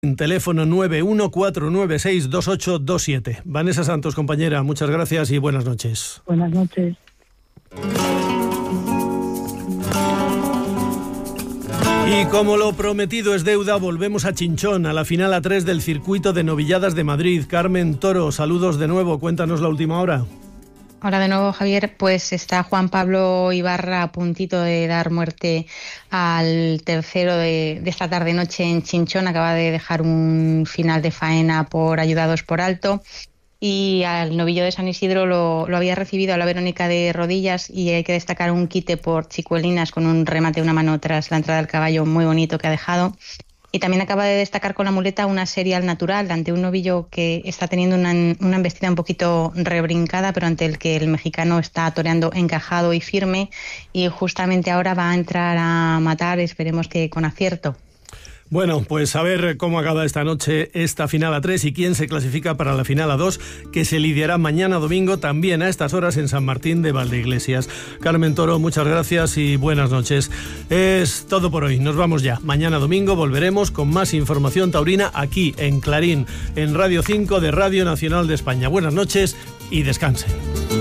Teléfono 914962827. Vanessa Santos, compañera, muchas gracias y buenas noches. Buenas noches. Y como lo prometido es deuda, volvemos a Chinchón, a la final A3 del circuito de novilladas de Madrid. Carmen Toro, saludos de nuevo, cuéntanos la última hora. Hola de nuevo, Javier. Pues está Juan Pablo Ibarra a puntito de dar muerte al tercero de esta tarde-noche en Chinchón. Acaba de dejar un final de faena por ayudados por alto. Y al novillo de San Isidro lo había recibido a la Verónica de rodillas, y hay que destacar un quite por Chicuelinas con un remate de una mano tras la entrada del caballo muy bonito que ha dejado. Y también acaba de destacar con la muleta una serie al natural ante un novillo que está teniendo una embestida un poquito rebrincada, pero ante el que el mexicano está toreando encajado y firme, y justamente ahora va a entrar a matar, esperemos que con acierto. Bueno, pues a ver cómo acaba esta noche esta final A3 y quién se clasifica para la final A2, que se lidiará mañana domingo también a estas horas en San Martín de Valdeiglesias. Carmen Toro, muchas gracias y buenas noches. Es todo por hoy, nos vamos ya. Mañana domingo volveremos con más información taurina aquí en Clarín, en Radio 5 de Radio Nacional de España. Buenas noches y descansen.